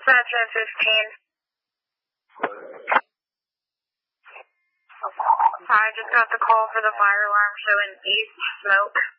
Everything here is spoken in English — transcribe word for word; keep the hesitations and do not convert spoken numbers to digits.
Dispatch at fifteen. I just got the call for the fire alarm showing east smoke.